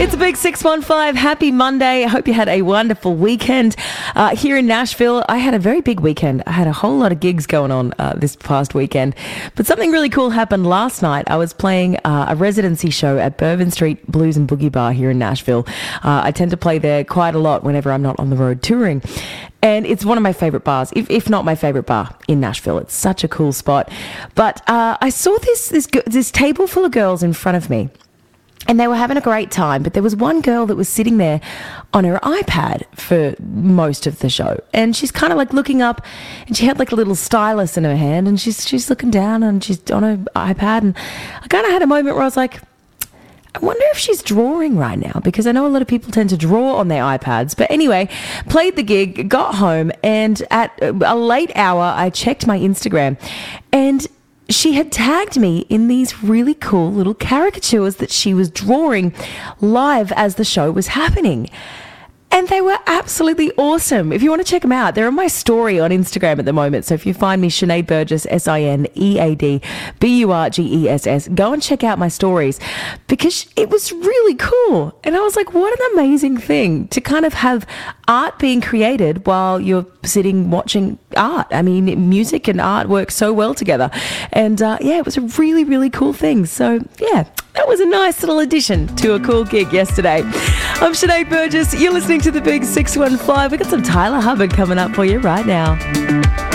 It's a big 615. Happy Monday. I hope you had a wonderful weekend. Here in Nashville, I had a very big weekend. I had a whole lot of gigs going on this past weekend. But something really cool happened last night. I was playing a residency show at Bourbon Street Blues and Boogie Bar here in Nashville. I tend to play there quite a lot whenever I'm not on the road touring. And it's one of my favourite bars, if not my favourite bar in Nashville. It's such a cool spot. But I saw this table full of girls in front of me. And they were having a great time, but there was one girl that was sitting there on her iPad for most of the show. And she's kind of like looking up, and she had like a little stylus in her hand, and she's looking down, and she's on her iPad. And I kind of had a moment where I was like, I wonder if she's drawing right now, because I know a lot of people tend to draw on their iPads. But anyway, played the gig, got home, and at a late hour, I checked my Instagram, and she had tagged me in these really cool little caricatures that she was drawing live as the show was happening. And they were absolutely awesome. If you want to check them out, they're on my story on Instagram at the moment. So if you find me, Sinead Burgess, Sinead Burgess, go and check out my stories, because it was really cool. And I was like, what an amazing thing to kind of have art being created while you're sitting watching art. I mean, music and art work so well together. And it was a really, really cool thing. So yeah, that was a nice little addition to a cool gig yesterday. I'm Sinead Burgess. You're listening to the Big 615. We've got some Tyler Hubbard coming up for you right now.